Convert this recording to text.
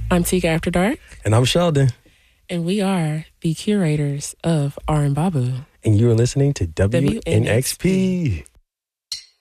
I'm Tika After Dark. And I'm Sheldon. And we are the curators of R and Babu. And you are listening to WNXP. WNXP.